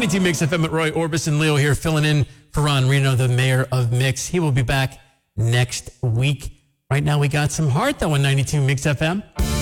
92 Mix FM at Roy Orbison. Leo here filling in for Ron Reno, the mayor of Mix. He will be back next week. Right now we got some heart though on 92 Mix FM.